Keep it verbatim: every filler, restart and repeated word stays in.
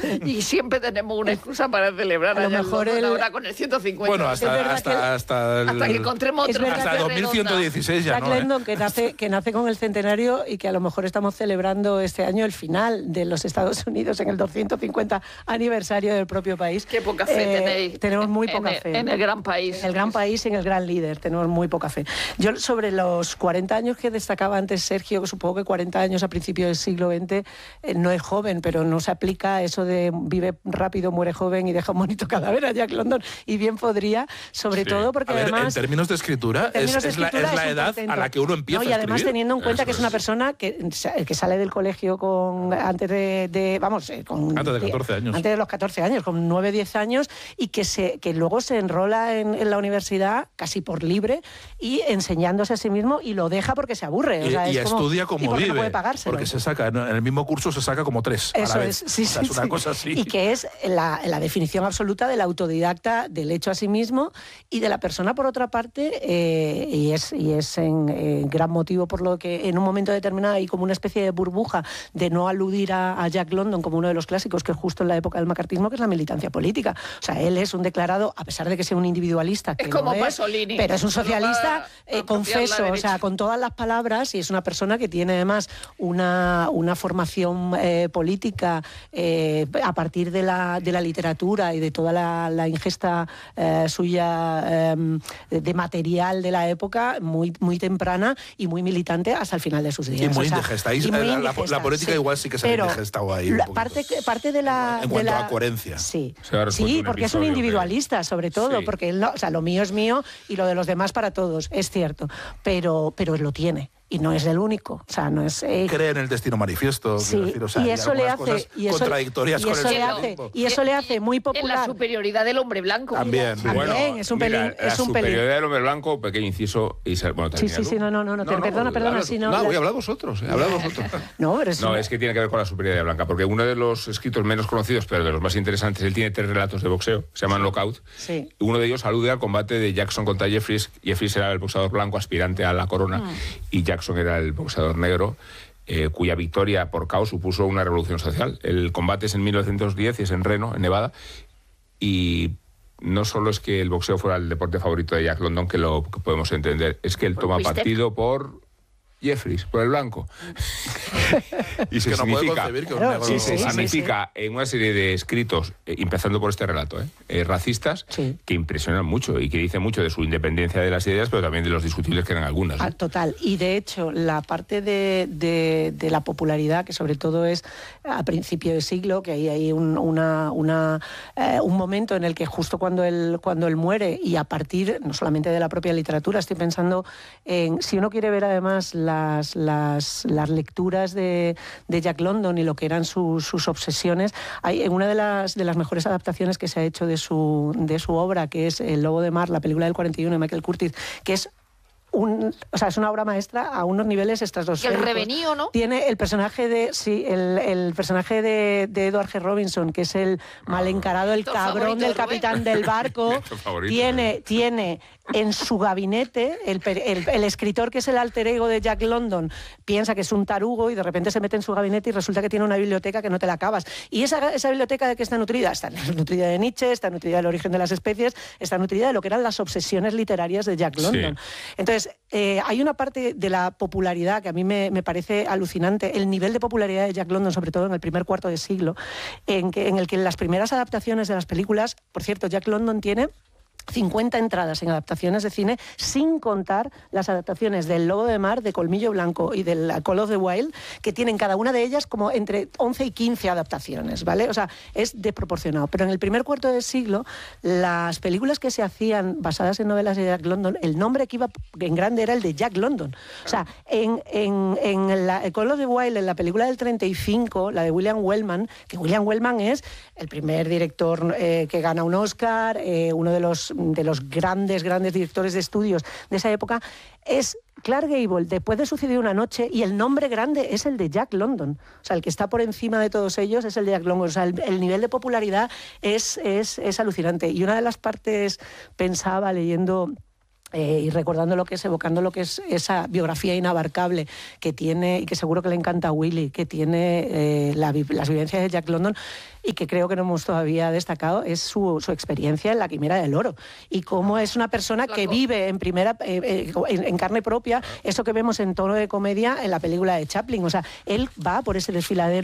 y siempre tenemos una excusa para celebrar a, a lo mejor el... ahora con el ciento cincuenta. Bueno, hasta, hasta, que, hasta, el, hasta que encontremos otro. Hasta dos mil ciento dieciséis ya Jack no, London, ¿eh? que, nace, que nace con el centenario y que a lo mejor estamos celebrando este año el final de los Estados Unidos en el doscientos cincuenta aniversario del propio país. Qué poca fe eh, tenéis. Tenemos muy en, poca en, fe. En el gran país. En el gran país y en el gran líder tenemos muy poca fe. Yo sobre los cuarenta años que destacaba antes Sergio, que supongo que cuarenta años a principios del siglo veinte eh, no es joven, pero no se aplica eso de vive rápido, muere joven y deja un bonito cadáver a Jack London, y bien podría, sobre sí. todo porque a ver, además... En términos de escritura, términos es, de escritura es, la, es la edad intento. a la que uno empieza no, y además a teniendo en cuenta eso que es una persona que, que sale del colegio con antes de, de vamos, con... Antes de catorce años. Antes de los catorce años, con nueve, diez años, y que, se, que luego se enrola en, en la universidad casi por libre y enseñándose a sí mismo, y lo deja porque se aburre. Y, o sea, y es como, estudia como y porque vive. No puede pagárselo. Porque se saca, en el mismo curso se saca como tres Eso a la vez. Es, sí, o sea, sí, es una sí. cosa así. Y que es la, la definición absoluta del autodidacta, del hecho a sí mismo y de la persona, por otra parte, eh, y es, y es en, en gran motivo por lo que en un momento determinado hay como una especie de burbuja de no aludir a, a Jack London como uno de los clásicos, que es justo en la época del macartismo, que es la militancia política. O sea, él es un declarado, a pesar de que sea un individualista, que es como es, Pasolini, pero es un socialista eh, confeso, o sea, con todas las palabras, y es una persona que tiene además una, una formación eh, política eh, a partir de la, de la literatura y de toda la, la ingesta eh, suya eh, de material de la época, muy, muy temprana y muy militante hasta el final de sus días. Y muy o sea, indigesta. Y muy la, indigesta. La, la política sí. igual sí que se ha indigestado ahí. La, parte, parte de la... En de cuanto la, a coherencia. Sí, sí un porque es un individualista, que... sobre todo, sí. porque él no, o sea, lo mío es mío y lo de los demás para todos, es cierto, pero, pero él lo tiene. Y no es el único, o sea, no es... Eh... Cree en el destino manifiesto, sí, decir, o sea, y eso le hace... Y eso, contradictorias y con eso el le hace, y eso le hace muy popular. En la superioridad del hombre blanco. También. También, bueno, es un pelín... mira, es la un superioridad pelín. del hombre blanco, pequeño inciso... Y se, bueno, sí, sí, sí, no, no, no, no, no perdona, no, perdona, habla, si no... No, la... voy a hablar vosotros, eh, hablad vosotros. no, pero es, no una... es que tiene que ver con la superioridad blanca, porque uno de los escritos menos conocidos, pero de los más interesantes, él tiene tres relatos de boxeo, se llaman Knockout. Sí. Uno de ellos alude al combate de Jackson contra Jeffries. Jeffries era el boxeador blanco aspirante a la corona, mm. y Jackson era el boxeador negro. Eh, cuya victoria por caos supuso una revolución social. El combate es en mil novecientos diez y es en Reno, en Nevada, y no solo es que el boxeo fuera el deporte favorito de Jack London, que lo que podemos entender, es que él toma partido por Jeffries, por el blanco. Y es que no puede concebir que un negro... Sí, se significa sí, sí. en una serie de escritos, eh, empezando por este relato, eh, eh, racistas, sí. que impresionan mucho y que dicen mucho de su independencia de las ideas, pero también de los discutibles que eran algunas. ¿eh? Ah, total. Y de hecho, la parte de, de, de la popularidad, que sobre todo es a principio de siglo, que ahí hay un, una, una, eh, un momento en el que justo cuando él, cuando él muere, y a partir no solamente de la propia literatura, estoy pensando en, si uno quiere ver además la Las, las, las lecturas de, de Jack London y lo que eran sus, sus obsesiones, hay en una de las, de las mejores adaptaciones que se ha hecho de su, de su obra, que es El Lobo de Mar, la película del cuarenta y uno de Michael Curtiz, que es Un, o sea, es una obra maestra a unos niveles estratosféricos. El Revenío, ¿no? Tiene el personaje de sí, el, el personaje de, de Edward G. Robinson, que es el mal encarado, el cabrón del capitán del barco. Tiene, tiene en su gabinete el, el, el escritor, que es el alter ego de Jack London, piensa que es un tarugo y de repente se mete en su gabinete y resulta que tiene una biblioteca que no te la acabas. ¿Y esa, esa biblioteca de qué está nutrida? Está nutrida de Nietzsche, está nutrida del origen de las especies, está nutrida de lo que eran las obsesiones literarias de Jack London. Sí. Entonces, Eh, hay una parte de la popularidad que a mí me, me parece alucinante, el nivel de popularidad de Jack London, sobre todo en el primer cuarto de siglo, en, que, en el que en las primeras adaptaciones de las películas, por cierto, Jack London tiene cincuenta entradas en adaptaciones de cine, sin contar las adaptaciones del Lobo de Mar, de Colmillo Blanco y del Call of the Wild, que tienen cada una de ellas como entre once y quince adaptaciones, ¿vale? O sea, es desproporcionado. Pero en el primer cuarto del siglo, las películas que se hacían basadas en novelas de Jack London, el nombre que iba en grande era el de Jack London. O sea, en, en, en la, el Call of the Wild, en la película del treinta y cinco, la de William Wellman, que William Wellman es el primer director eh, que gana un Oscar, eh, uno de los de los grandes, grandes directores de estudios de esa época, es Clark Gable, después de Sucedió una noche, y el nombre grande es el de Jack London. O sea, el que está por encima de todos ellos es el de Jack London. O sea, el, el nivel de popularidad es, es, es alucinante. Y una de las partes, pensaba leyendo Eh, y recordando lo que es, evocando lo que es esa biografía inabarcable que tiene, y que seguro que le encanta a Willy, que tiene eh, la, las vivencias de Jack London, y que creo que no hemos todavía destacado, es su, su experiencia en la Quimera del Oro, y cómo es una persona que vive en primera eh, eh, en, en carne propia eso que vemos en tono de comedia en la película de Chaplin. O sea, él va por ese desfiladero